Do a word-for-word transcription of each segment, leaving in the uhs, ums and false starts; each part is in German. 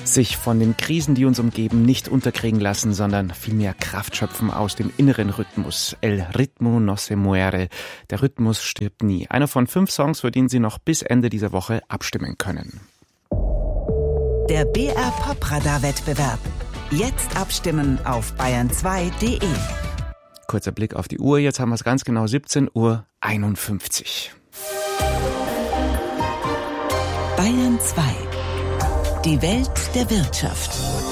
Sich von den Krisen, die uns umgeben, nicht unterkriegen lassen, sondern vielmehr Kraft schöpfen aus dem inneren Rhythmus. El ritmo no se muere. Der Rhythmus stirbt nie. Einer von fünf Songs, für den Sie noch bis Ende dieser Woche abstimmen können. Der B R Pop-Radar-Wettbewerb. Jetzt abstimmen auf bayern zwei punkt de. Kurzer Blick auf die Uhr. Jetzt haben wir es ganz genau siebzehn Uhr einundfünfzig. Bayern zwei. Die Welt der Wirtschaft.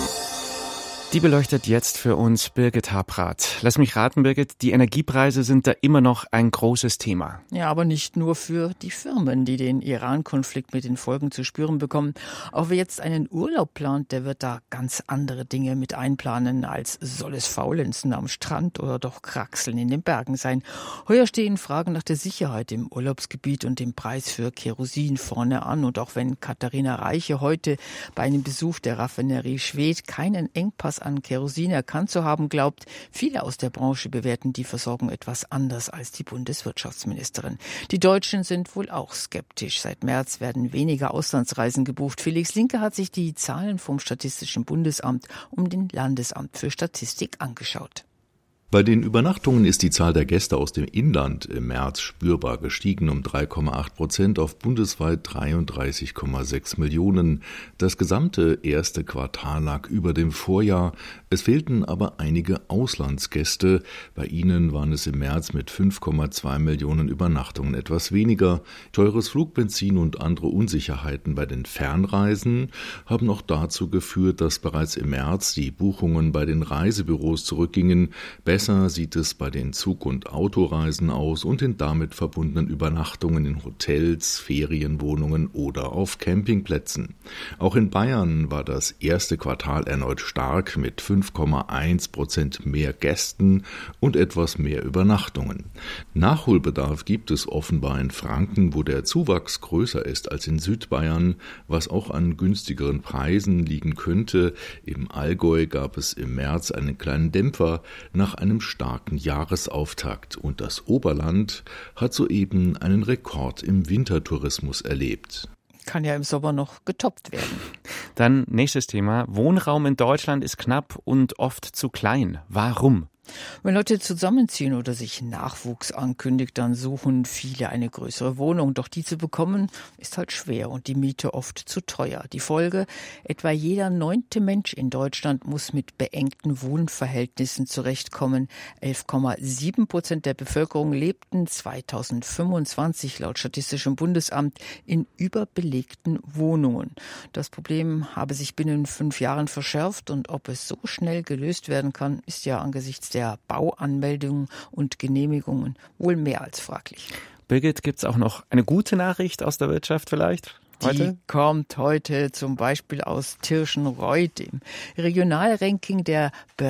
Die beleuchtet jetzt für uns Birgit Habrath. Lass mich raten, Birgit, die Energiepreise sind da immer noch ein großes Thema. Ja, aber nicht nur für die Firmen, die den Iran-Konflikt mit den Folgen zu spüren bekommen. Auch wer jetzt einen Urlaub plant, der wird da ganz andere Dinge mit einplanen, als soll es Faulenzen am Strand oder doch Kraxeln in den Bergen sein. Heuer stehen Fragen nach der Sicherheit im Urlaubsgebiet und dem Preis für Kerosin vorne an. Und auch wenn Katharina Reiche heute bei einem Besuch der Raffinerie Schwedt keinen Engpass an Kerosin erkannt zu haben glaubt, viele aus der Branche bewerten die Versorgung etwas anders als die Bundeswirtschaftsministerin. Die Deutschen sind wohl auch skeptisch. Seit März werden weniger Auslandsreisen gebucht. Felix Linke hat sich die Zahlen vom Statistischen Bundesamt und dem Landesamt für Statistik angeschaut. Bei den Übernachtungen ist die Zahl der Gäste aus dem Inland im März spürbar gestiegen um drei Komma acht Prozent auf bundesweit dreiunddreißig Komma sechs Millionen. Das gesamte erste Quartal lag über dem Vorjahr. Es fehlten aber einige Auslandsgäste. Bei ihnen waren es im März mit fünf Komma zwei Millionen Übernachtungen etwas weniger. Teures Flugbenzin und andere Unsicherheiten bei den Fernreisen haben auch dazu geführt, dass bereits im März die Buchungen bei den Reisebüros zurückgingen. Besser sieht es bei den Zug- und Autoreisen aus und den damit verbundenen Übernachtungen in Hotels, Ferienwohnungen oder auf Campingplätzen. Auch in Bayern war das erste Quartal erneut stark mit fünf Komma eins Prozent mehr Gästen und etwas mehr Übernachtungen. Nachholbedarf gibt es offenbar in Franken, wo der Zuwachs größer ist als in Südbayern, was auch an günstigeren Preisen liegen könnte. Im Allgäu gab es im März einen kleinen Dämpfer nach einem starken Jahresauftakt und das Oberland hat soeben einen Rekord im Wintertourismus erlebt. Kann ja im Sommer noch getoppt werden. Dann nächstes Thema. Wohnraum in Deutschland ist knapp und oft zu klein. Warum? Wenn Leute zusammenziehen oder sich Nachwuchs ankündigt, dann suchen viele eine größere Wohnung. Doch die zu bekommen, ist halt schwer und die Miete oft zu teuer. Die Folge: etwa jeder neunte Mensch in Deutschland muss mit beengten Wohnverhältnissen zurechtkommen. elf Komma sieben Prozent der Bevölkerung lebten zweitausendfünfundzwanzig laut Statistischem Bundesamt in überbelegten Wohnungen. Das Problem habe sich binnen fünf Jahren verschärft und ob es so schnell gelöst werden kann, ist ja angesichts der Bauanmeldungen und Genehmigungen wohl mehr als fraglich. Birgit, gibt es auch noch eine gute Nachricht aus der Wirtschaft vielleicht? Heute? Die kommt heute zum Beispiel aus Tirschenreuth. Im Regionalranking der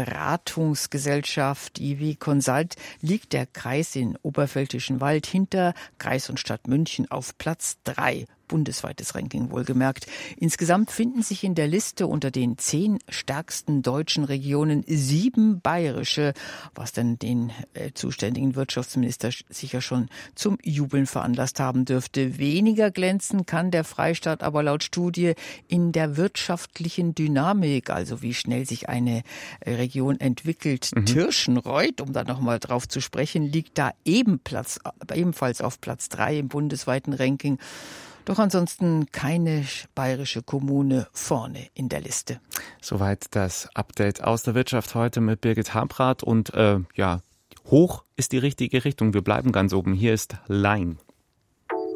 Beratungsgesellschaft I W Consult liegt der Kreis in Oberpfälzischen Wald hinter Kreis und Stadt München auf Platz drei. Bundesweites Ranking wohlgemerkt. Insgesamt finden sich in der Liste unter den zehn stärksten deutschen Regionen sieben bayerische, was dann den äh, zuständigen Wirtschaftsminister sicher schon zum Jubeln veranlasst haben dürfte. Weniger glänzen kann der Freistaat aber laut Studie in der wirtschaftlichen Dynamik, also wie schnell sich eine äh, Region entwickelt. Mhm. Tirschenreuth, um da nochmal drauf zu sprechen, liegt da eben Platz, ebenfalls auf Platz drei im bundesweiten Ranking. Doch ansonsten keine bayerische Kommune vorne in der Liste. Soweit das Update aus der Wirtschaft heute mit Birgit Habrath. Und äh, ja, hoch ist die richtige Richtung. Wir bleiben ganz oben. Hier ist Line.